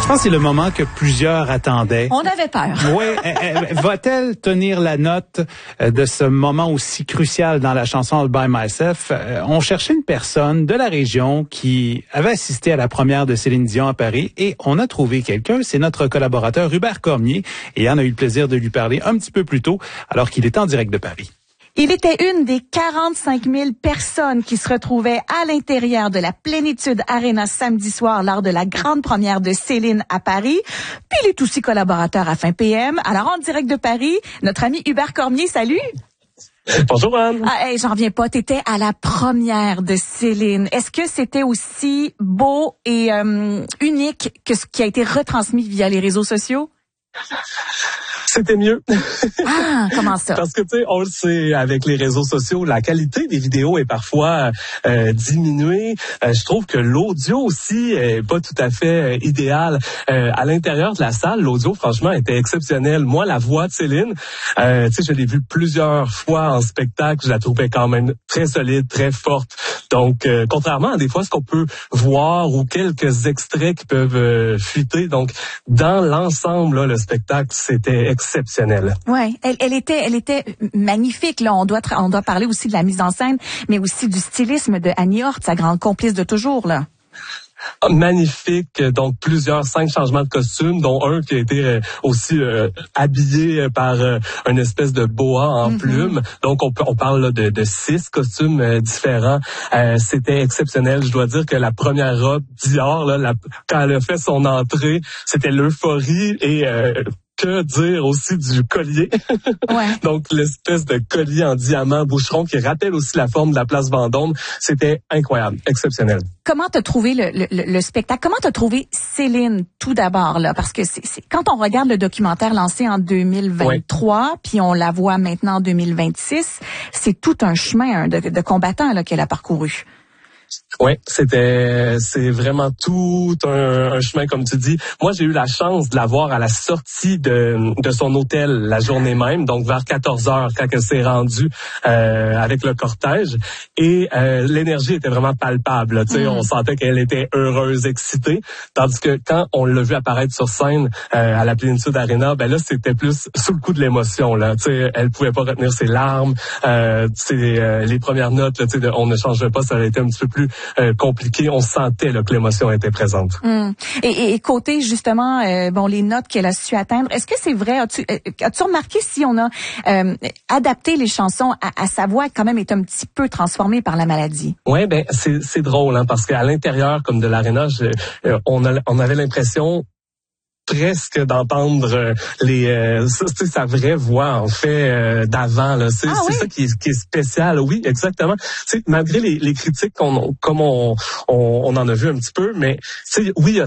Je pense que c'est le moment que plusieurs attendaient. On avait peur. Oui. Va-t-elle tenir la note de ce moment aussi crucial dans la chanson All By Myself? On cherchait une personne de la région qui avait assisté à la première de Céline Dion à Paris et on a trouvé quelqu'un. C'est notre collaborateur Hubert Cormier et on a eu le plaisir de lui parler un petit peu plus tôt alors qu'il est en direct de Paris. Il était une des 45 000 personnes qui se retrouvaient à l'intérieur de la Plénitude Arena samedi soir lors de la grande première de Céline à Paris. Puis il est aussi collaborateur à Fin PM. Alors en direct de Paris, notre ami Hubert Cormier, salut! Bonjour Anne. J'en reviens pas, t'étais à la première de Céline. Est-ce que c'était aussi beau et unique que ce qui a été retransmis via les réseaux sociaux? C'était mieux. Ah, comment ça? Parce que tu sais, on le sait, avec les réseaux sociaux, la qualité des vidéos est parfois diminuée. Je trouve que l'audio aussi est pas tout à fait idéal. À l'intérieur de la salle, l'audio, franchement, était exceptionnel. Moi, la voix de Céline, tu sais, je l'ai vue plusieurs fois en spectacle. Je la trouvais quand même très solide, très forte. Donc, contrairement à des fois ce qu'on peut voir ou quelques extraits qui peuvent fuiter. Donc, dans l'ensemble, là, le spectacle, c'était exceptionnel. Ouais, elle était magnifique là. On doit parler aussi de la mise en scène, mais aussi du stylisme de Annie Hort, sa grande complice de toujours là. Magnifique, donc 5 changements de costumes, dont un qui a été aussi habillé par une espèce de boa en plume. Donc on parle là, de 6 costumes différents. C'était exceptionnel. Je dois dire que la première robe Dior, là, quand elle a fait son entrée, c'était l'euphorie et que dire aussi du collier. Ouais. Donc, l'espèce de collier en diamant boucheron qui rappelle aussi la forme de la place Vendôme. C'était incroyable, exceptionnel. Comment t'as trouvé le spectacle? Comment t'as trouvé Céline tout d'abord là? Parce que c'est quand on regarde le documentaire lancé en 2023, puis on la voit maintenant en 2026, c'est tout un chemin de combattant là qu'elle a parcouru. Oui, c'est vraiment tout un chemin, comme tu dis. Moi, j'ai eu la chance de la voir à la sortie de son hôtel la journée même, donc vers 14h, quand elle s'est rendue avec le cortège. Et l'énergie était vraiment palpable. Tu sais, on sentait qu'elle était heureuse, excitée. Tandis que quand on l'a vu apparaître sur scène à la Plénitude Arena, ben là, c'était plus sous le coup de l'émotion. Là, tu sais, elle pouvait pas retenir ses larmes. Les premières notes, là, tu sais, on ne changeait pas, ça avait été un petit peu plus compliqué. On sentait là, que l'émotion était présente. Et côté justement, les notes qu'elle a su atteindre, est-ce que c'est vrai? As-tu remarqué si on a adapté les chansons à sa voix, quand même est un petit peu transformée par la maladie? Ouais, ben c'est drôle, hein, parce qu'à l'intérieur comme de l'aréna, on avait l'impression presque d'entendre sa vraie voix en fait d'avant là. C'est ça qui est spécial. Oui, exactement. Tu sais, malgré les critiques comme on en a vu un petit peu, mais tu sais, oui,